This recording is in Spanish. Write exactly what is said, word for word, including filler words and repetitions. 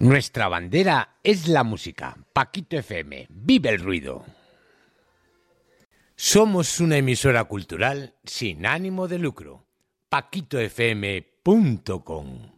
Nuestra bandera es la música. Paquito F M, vive el ruido. Somos una emisora cultural sin ánimo de lucro. paquito f m punto com